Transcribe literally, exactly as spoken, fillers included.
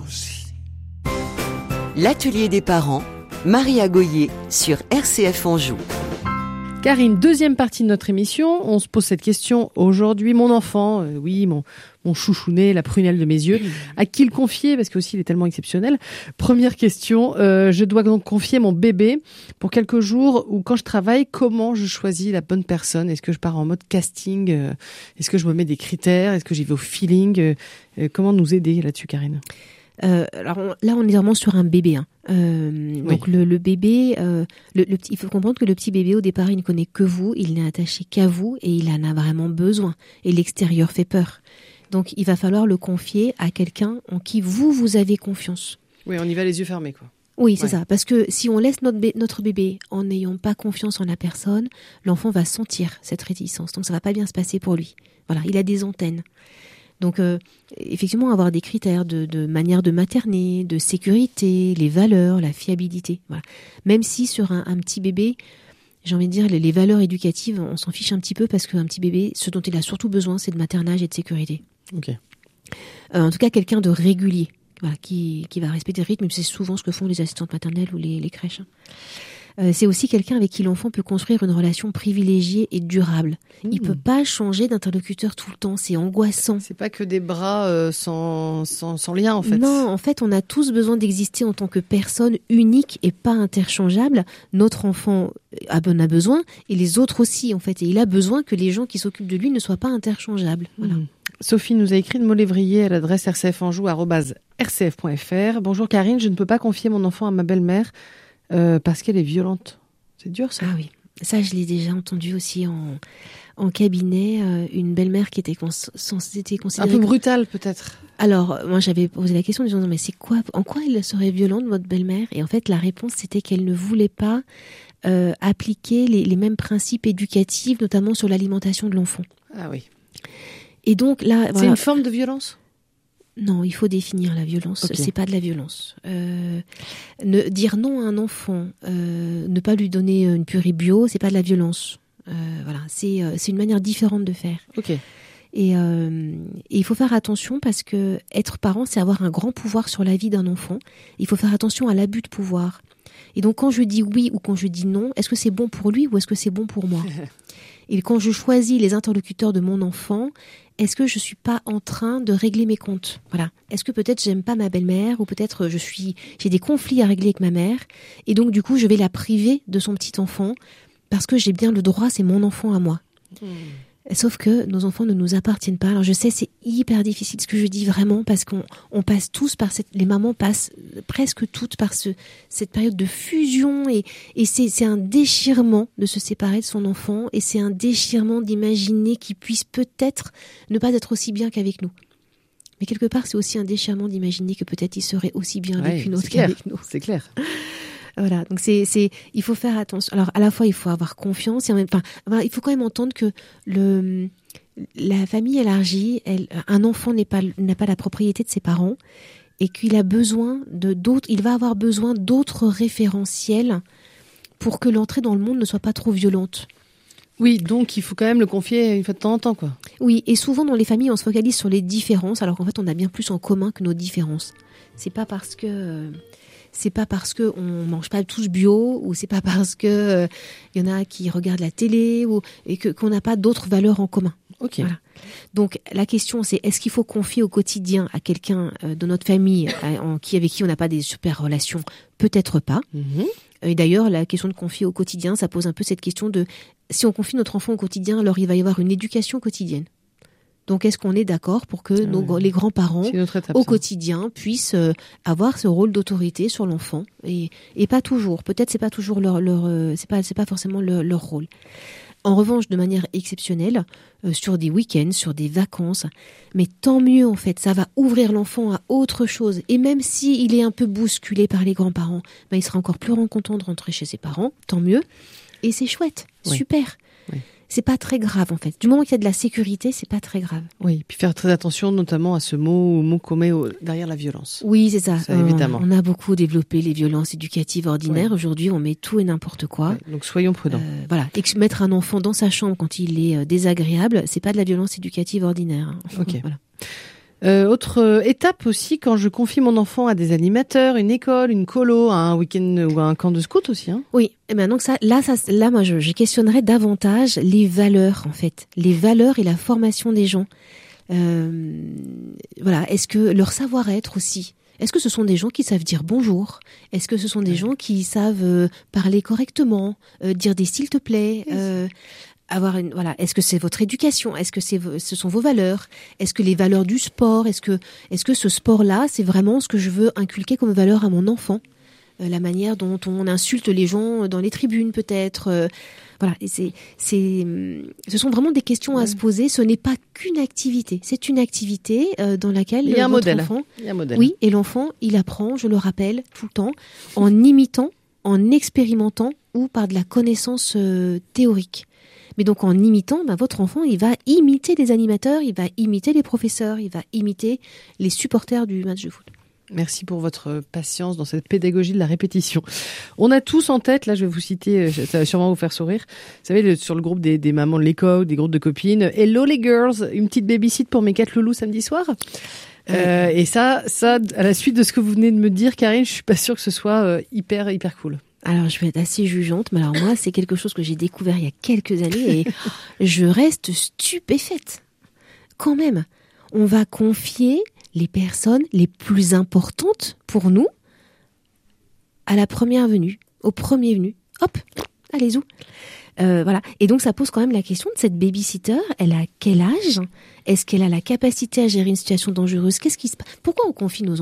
aussi. L'atelier des parents, Maria Goyer sur R C F Anjou. Karine, deuxième partie de notre émission, on se pose cette question aujourd'hui. Mon enfant, euh, oui, mon, mon chouchounet, la prunelle de mes yeux, à qui le confier? Parce que aussi il est tellement exceptionnel. Première question, euh, je dois donc confier mon bébé pour quelques jours ou quand je travaille, comment je choisis la bonne personne? Est-ce que je pars en mode casting? euh, Est-ce que je me mets des critères? Est-ce que j'y vais au feeling? euh, euh, Comment nous aider là-dessus, Karine? Euh, alors on, là, on est vraiment sur un bébé. Hein. Euh, oui. Donc le, le bébé, euh, le, le petit, il faut comprendre que le petit bébé au départ, il ne connaît que vous, il n'est attaché qu'à vous et il en a vraiment besoin. Et l'extérieur fait peur. Donc il va falloir le confier à quelqu'un en qui vous vous avez confiance. Oui, on y va les yeux fermés, quoi. Oui, c'est ouais. ça. Parce que si on laisse notre, bé- notre bébé en n'ayant pas confiance en la personne, l'enfant va sentir cette réticence. Donc ça va pas bien se passer pour lui. Voilà, il a des antennes. Donc, euh, effectivement, avoir des critères de, de manière de materner, de sécurité, les valeurs, la fiabilité. Voilà. Même si sur un, un petit bébé, j'ai envie de dire, les, les valeurs éducatives, on s'en fiche un petit peu parce qu'un petit bébé, ce dont il a surtout besoin, c'est de maternage et de sécurité. Ok. Euh, en tout cas, quelqu'un de régulier, voilà, qui, qui va respecter le rythme. C'est souvent ce que font les assistantes maternelles ou les, les crèches. Euh, c'est aussi quelqu'un avec qui l'enfant peut construire une relation privilégiée et durable. Mmh. Il peut pas changer d'interlocuteur tout le temps, c'est angoissant. C'est pas que des bras euh, sans, sans, sans lien en fait. Non, en fait, on a tous besoin d'exister en tant que personne unique et pas interchangeable. Notre enfant a, en a besoin et les autres aussi en fait. Et il a besoin que les gens qui s'occupent de lui ne soient pas interchangeables. Voilà. Mmh. Sophie nous a écrit de Molévrier à l'adresse r c f anjou arobase r c f point f r. Bonjour Karine, je ne peux pas confier mon enfant à ma belle-mère Euh, parce qu'elle est violente. C'est dur ça. Ah oui, ça je l'ai déjà entendu aussi en, en cabinet. Euh, une belle-mère qui était, cons- était considérée... Un peu brutale peut-être. Alors, moi j'avais posé la question en disant, mais c'est quoi, en quoi elle serait violente votre belle-mère? Et en fait la réponse c'était qu'elle ne voulait pas euh, appliquer les, les mêmes principes éducatifs, notamment sur l'alimentation de l'enfant. Ah oui. Et donc là... C'est voilà. une forme de violence? Non, il faut définir la violence. Okay. C'est pas de la violence. Euh, ne, dire non à un enfant, euh, ne pas lui donner une purée bio, c'est pas de la violence. Euh, voilà, c'est euh, c'est une manière différente de faire. Ok. Et, euh, et il faut faire attention parce que être parent, c'est avoir un grand pouvoir sur la vie d'un enfant. Il faut faire attention à l'abus de pouvoir. Et donc, quand je dis oui ou quand je dis non, est-ce que c'est bon pour lui ou est-ce que c'est bon pour moi? Et quand je choisis les interlocuteurs de mon enfant, est-ce que je suis pas en train de régler mes comptes? Voilà. Est-ce que peut-être j'aime pas ma belle-mère ou peut-être je suis, j'ai des conflits à régler avec ma mère et donc du coup je vais la priver de son petit enfant parce que j'ai bien le droit, c'est mon enfant à moi. Mmh. Sauf que nos enfants ne nous appartiennent pas. Alors je sais, c'est hyper difficile ce que je dis vraiment parce qu'on on passe tous par cette, les mamans passent presque toutes par ce, cette période de fusion et, et c'est, c'est un déchirement de se séparer de son enfant et c'est un déchirement d'imaginer qu'il puisse peut-être ne pas être aussi bien qu'avec nous. Mais quelque part, c'est aussi un déchirement d'imaginer que peut-être il serait aussi bien avec ouais, une autre clair, qu'avec nous. C'est clair. Voilà, donc c'est, c'est, il faut faire attention. Alors à la fois il faut avoir confiance, et en même, enfin, il faut quand même entendre que le, la famille élargie, elle, un enfant n'est pas, n'a pas la propriété de ses parents, et qu'il a besoin de d'autres, il va avoir besoin d'autres référentiels pour que l'entrée dans le monde ne soit pas trop violente. Oui, donc il faut quand même le confier une fois de temps en temps, quoi. Oui, et souvent dans les familles, on se focalise sur les différences, alors qu'en fait, on a bien plus en commun que nos différences. C'est pas parce que c'est pas parce que on mange pas tous bio, ou c'est pas parce que euh, y en a qui regardent la télé, ou et que qu'on n'a pas d'autres valeurs en commun. Ok. Voilà. Donc la question c'est est-ce qu'il faut confier au quotidien à quelqu'un euh, de notre famille à, en qui avec qui on n'a pas des super relations? Peut-être pas. Mm-hmm. Et d'ailleurs, la question de confier au quotidien, ça pose un peu cette question de si on confie notre enfant au quotidien, alors il va y avoir une éducation quotidienne. Donc, est-ce qu'on est d'accord pour que ah nos, ouais. les grands-parents, étape, au ça. quotidien, puissent euh, avoir ce rôle d'autorité sur l'enfant et, et pas toujours. Peut-être c'est pas toujours leur, leur euh, c'est pas, c'est pas forcément leur, leur rôle. En revanche, de manière exceptionnelle, euh, sur des week-ends, sur des vacances, mais tant mieux en fait, ça va ouvrir l'enfant à autre chose. Et même si il est un peu bousculé par les grands-parents, ben, il sera encore plus content de rentrer chez ses parents, tant mieux. Et c'est chouette, oui. super. Oui. C'est pas très grave en fait. Du moment qu'il y a de la sécurité, c'est pas très grave. Oui, puis faire très attention notamment à ce mot, mot qu'on met au, derrière la violence. Oui, c'est ça. ça euh, évidemment. On a beaucoup développé les violences éducatives ordinaires. Oui. Aujourd'hui, on met tout et n'importe quoi. Oui, donc soyons prudents. Euh, voilà. Et mettre un enfant dans sa chambre quand il est désagréable, c'est pas de la violence éducative ordinaire. Hein. Ok. Voilà. Euh, autre euh, étape aussi, quand je confie mon enfant à des animateurs, une école, une colo, un week-end ou un camp de scout aussi. Hein. Oui, et ben donc ça, là, ça, là, moi, je, je questionnerais davantage les valeurs en fait, les valeurs et la formation des gens. Euh, voilà, est-ce que leur savoir-être aussi. Est-ce que ce sont des gens qui savent dire bonjour? Est-ce que ce sont des gens qui savent euh, parler correctement, euh, dire des s'il te plaît, euh, avoir une voilà. Est-ce que c'est votre éducation? Est-ce que c'est ce sont vos valeurs? Est-ce que les valeurs du sport? Est-ce que est-ce que ce sport-là, c'est vraiment ce que je veux inculquer comme valeur à mon enfant? Euh, la manière dont on insulte les gens dans les tribunes, peut-être. Euh, voilà, et c'est c'est ce sont vraiment des questions à se poser. Ce n'est pas qu'une activité, c'est une activité euh, dans laquelle il y a un votre modèle. enfant, il y a un modèle. Oui, et l'enfant, il apprend, je le rappelle tout le temps, en imitant, en expérimentant ou par de la connaissance euh, théorique. Mais donc en imitant, ben, votre enfant, il va imiter les animateurs, il va imiter les professeurs, il va imiter les supporters du match de foot. Merci pour votre patience dans cette pédagogie de la répétition. On a tous en tête, là je vais vous citer, ça va sûrement vous faire sourire, vous savez, le, sur le groupe des, des mamans de l'école, des groupes de copines, « Hello les girls, une petite babysit pour mes quatre loulous samedi soir ?» euh, Et ça, ça, à la suite de ce que vous venez de me dire, Karine, je suis pas sûre que ce soit euh, hyper, hyper cool. Alors, je vais être assez jugeante, mais alors moi, c'est quelque chose que j'ai découvert il y a quelques années et je reste stupéfaite. Quand même, on va confier les personnes les plus importantes pour nous à la première venue, au premier venu. Hop, allez-y. Euh, voilà. Et donc, ça pose quand même la question de cette babysitter. Elle a quel âge? Est-ce qu'elle a la capacité à gérer une situation dangereuse? Qu'est-ce qui se passe? Pourquoi on confie nos